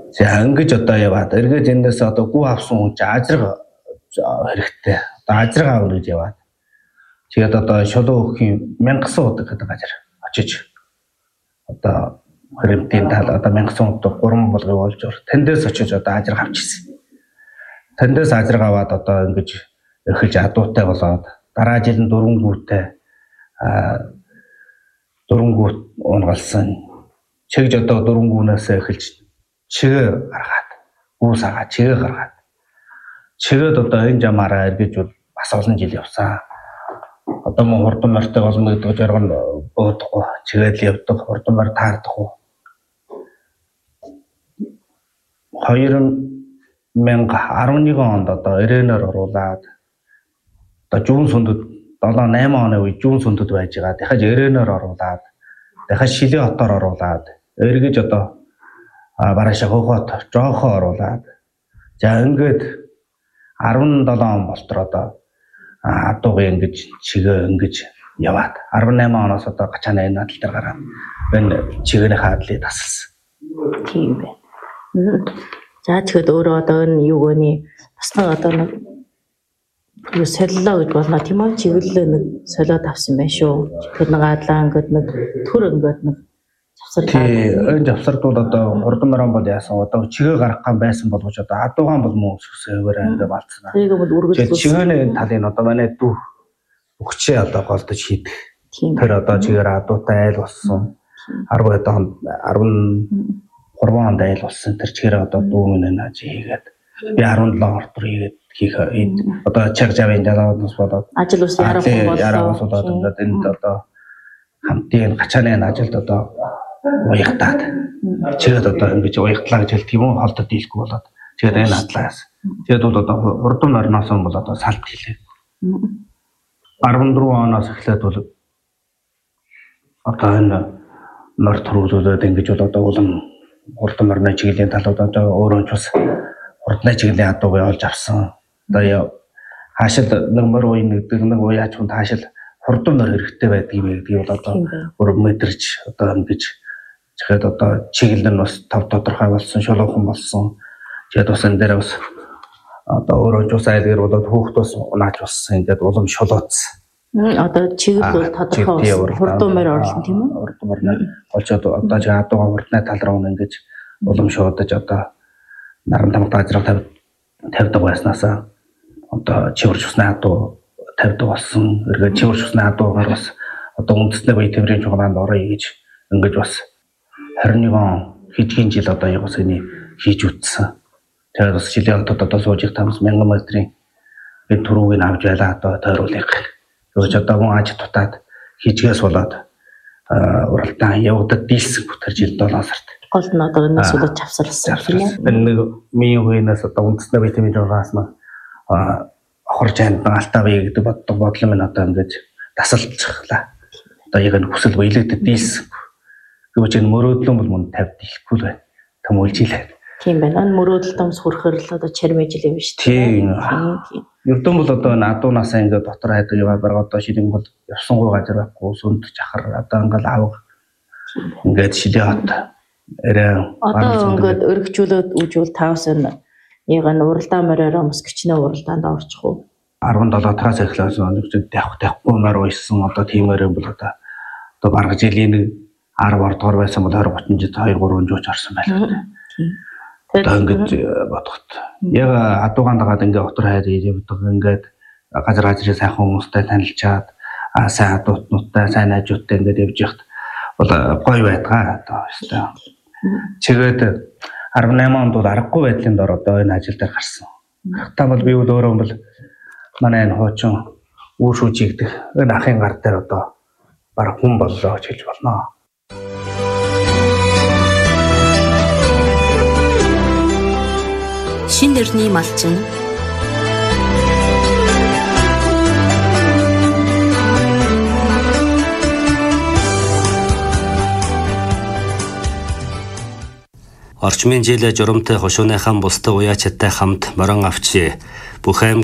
За ингэж одоо яваад эргээд эндээс одоо гүү авсан хүн чи ажраг хэрэгтэй. Одоо ажраг аавна гэж яваад. Тэгээд одоо шулуу өгөхийн 1000 суудаг гэдэг газар очиж одоо хөрөмтийн тал одоо 1000 суудаг 3 болгыг олж ор. Тэндээс очиж одоо ажраг авчихсан. Тэндээс ажраг аваад одоо ингэж эхэлж адуутай болоод дараа жил нь 4 гүүтэй 4 гүүт унгалсан. Чигж одоо 4 гүүнээс эхэлж чигээ гаргаад гүүс агаа чигээ гаргаад чигээд одоо энэ жамаараа эргэж бол бас олон жил явсан. Одоо мөн хурдан морьтой болно гэдэг жаргал буудахгүй чигээд л явдаг хурдан морь таардахгүй. 2011 онд одоо ирээнээр оруулаад одоо жүүн сүндэд 7-8 оны үед жүүн сүндэд байж байгаа. Дахиж ирээнээр оруулаад дахиж Шилээ хотоор оруулаад эргэж одоо бараашаа хөхөт жоохоо оруулаад за ингээд 17 он болтор одоо адуугаа ингэж чигээ ингэж яваад 18 оноос одоо гачаана энэ надал дээр гараад энэ чигээр хаадлыг тасалсан. Тийм бэ. За тэгэхэд өөрөө одоо энэ юу гэнэ бас нэг одоо нэг юу солилоо гэж болно тийм үү? Чиглэлээ нэг солиод авсан байх шүү. Тэгэхээр нэг адлаа ингээд нэг төр ингээд нэг энэ завсардууд одоо хурдан морон бол яасан одоо чигээ гарах ган байсан болгож одоо адуугаан бол мөн өсгсөөр ингээд балцсан. Тэрийг бол үргэлжлүүлсэн. Чигээний талын одоо манай дүү өгчээ одоо голдож хийдэг. Тэр одоо чигээр адуутай айл болсон. 10 одоо 13 онд айл болсон. Тэр чигээр одоо дүү минь нааж хийгээд би 17 хортор хийгээд хийх одоо чаг жавын жалааднаас болоод ажил ус ярах болоод ингээд энд одоо хамтын гачааны ажилд одоо уягтаад чигээд одоо ингэж уягтлаа гэж хэлдэг юм уу холдод дийлэхгүй болоод тэгээд энэ хадлаас тэгээд бол одоо хурдан морноос бол одоо салт хийлээ 14 оноос эхлээд бол одоо энэ морь төрүүлээд ингэж бол одоо улам хурдан морны чиглэлийн талууд одоо өөрөө ч бас хурдны чиглэлийн адуугаа олж авсан одоо хаашил нэг морь уй нэгдэг нэг уяач хүн хаашил хурдан морь хэрэгтэй байдаг юм гэдэг бол одоо өөр мэдэрч одоо ингэж тэгэхэд одоо чиглэл нь бас тав тодорхой болсон шулуухан болсон. Тэгээд бас энэ дээр бас одоо өөрөө ч ус айлгэр болоод хүүхдөөс унаач болсон ингээд улам шулууцсан. Одоо чиглэл бол тодорхой хурдан морь орлон тийм үү? Хурдан морь олцоод одоо ч адуугаа хурдны тал руу ингэж улам шуудаж одоо наран тамга ажраа тавьдаг байснаас одоо чивэрч усны адуу тавьдаг болсон. Эргээд чивэрч усны адуугаар бас одоо үндэсний бие тэмрийн чугаанд орё гэж ингэж бас 21 он хэдхэн жил одоо яваас энийг хийж үтсэн. Тэгээд бас жилийн хотод одоо сууж их тамс 1000 метрийн энэ түрүүгийг авч байлаа одоо тойруулах. Тэгвэл одоо мөн аж тутаад хижгээс болоод уралдаан явагдаад дийлсэн бүтэр жил 7 сард. Гол нь одоо энэс удаа чавсарлсан тийм үү? Энэ нэг минь үеийнээс одоо үндэсний витамин жургаас нь хурж анд алтаа бие гэдэг бодлоо минь одоо ингэж тасалчихлаа. Одоо яг энэ хүсэл биелэгдэд дийлсэн. Гэвч энэ мөрөөдлөн бол мөн 50 дийлэхгүй л байна. Төмөлжилээ. Тийм байна. Энэ мөрөөдөлтөмс хүрхээр л одоо чармэжил юм шүү дээ. Тийм. Ердөн бол одоо энэ адуунаасаа ингээд дотор хайдаг яваа бараг одоо шилэн бол явсангүй газар байхгүй сүнд чахар одоо ингээд авах ингээд шилээ хот одоо ингээд өргөжүүлээд үжүүл тавсан яг нь уралдаан морьороо москвичнээ уралдаанд орчих уу 17 таас эхлээс оногч тавихгүй морь уйсан одоо тиймээр бол одоо бараг жилийн 10 дугаар байсан бол 20 30 жил 2-3 жууч орсон байлаа. Одоо ингэж бодоход яг адуугаан дагаад ингээд отор хайр явдаг ингээд газар сайхан хүмүүстэй танилцаад сайн адуутнуудтай сайн ажуудтай ингээд явж яхад бол гоё байдгаа одоо өстой. Чигээд 18 онд бол аргагүй байдлын дор одоо энэ ажил дээр гарсан. Та бол би бол өөрөө бол манай энэ хуучин үүшүүж игдэх энэ ахын гар дээр одоо бараг хүн боллоо гэж хэлж болно. Шин дэрний малчин орчмын жилээ журамтай хошууныхан бусдад уяачтай хамт морон авчи бүх